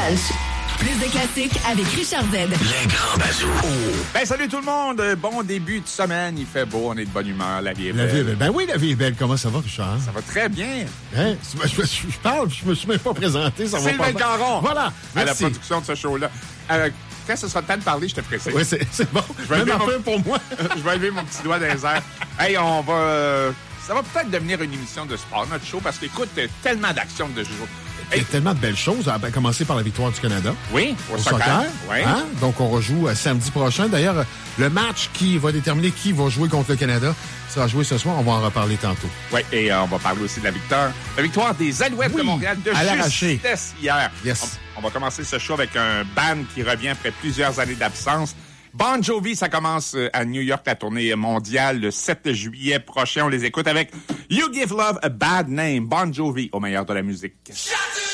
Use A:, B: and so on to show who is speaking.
A: Nostalgie. Plus de classiques avec Richard Z.
B: Les grands bazous.
C: Ben, salut tout le monde. Bon début de semaine. Il fait beau. On est de bonne humeur. La vie est belle.
D: La vie est belle. Ben oui, la vie est belle. Comment ça va, Richard?
C: Ça va très bien.
D: Hein? Je parle, je me suis même pas présenté. Ça va
C: Sylvain
D: pas
C: Caron.
D: Voilà.
C: À la
D: Merci.
C: production de ce show-là. Quand ce sera le temps de parler, je te ferai ça.
D: Oui, c'est bon.
C: Je vais
D: Même
C: lever
D: affaire pour moi.
C: Je vais lever mon petit doigt dans les airs. Hey, on va... ça va peut-être devenir une émission de sport, notre show, parce qu'écoute, tellement d'actions de jour.
D: Il y a tellement de belles choses, à commencer par la victoire du Canada.
C: Oui,
D: Au soccer.
C: Oui.
D: Hein? Donc, on rejoue samedi prochain. D'ailleurs, le match qui va déterminer qui va jouer contre le Canada sera joué ce soir. On va en reparler tantôt.
C: Oui, et on va parler aussi de la victoire des Alouettes de Montréal de
D: à l'arraché.
C: justesse hier.
D: Yes.
C: On va commencer ce show avec un band qui revient après plusieurs années d'absence. Bon Jovi, ça commence à New York, la tournée mondiale, le 7 juillet prochain. On les écoute avec You Give Love a Bad Name. Bon Jovi, au meilleur de la musique.